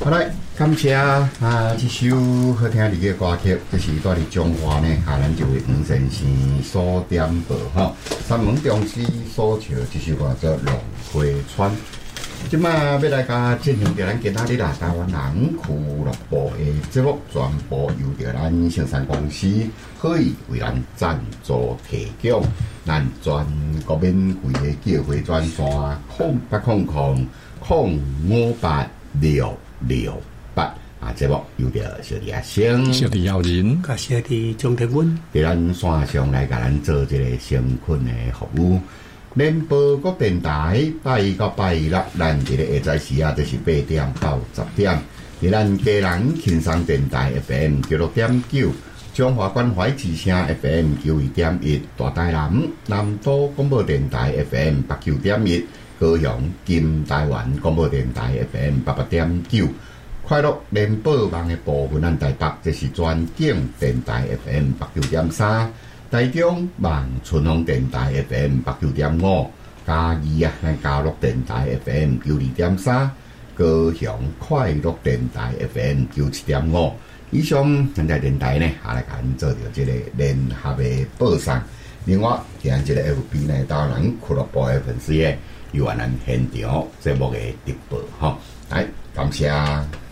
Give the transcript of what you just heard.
好来，感谢这首好听的歌曲，这是在伫中华呢，咱就会黄先生所点播哈。三门中师所唱这首歌叫《龙花川》。即摆要来甲进行着咱今仔日台湾人俱乐部的节目，全部由着咱盛山公司可以为咱赞助提供。咱全国免费的叫回专线0800-058-668节目由着小弟阿星、 小弟姚人、 甲小弟钟德文， 伫咱线上来甲咱做这个生困的服务。联播国电台拜一到拜六，咱伫个下载时就是8点到10点。伫咱家人轻松电台 FM 96.9，中华关怀之声 FM 92.1，大台南都广播电台 FM 89.1，高雄金台湾广播电台 FM 88.9。快乐联播网的部分，咱台北这是专景电台 FM 89.3。台中望春风电台 FM 89.5，嘉义咱嘉乐电台 FM 92.3，高雄快乐电台 FM 97.5。以上咱在电台呢，来甲咱做着这个联合的播送。另外，今日这个 FB 呢，当然俱乐部的粉丝页有咱现场节目的直播哈，来感谢。